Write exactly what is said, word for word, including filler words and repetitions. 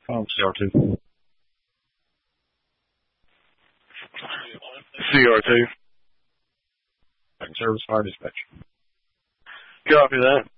Um, C R two. C R two. Service fire dispatch. Copy that.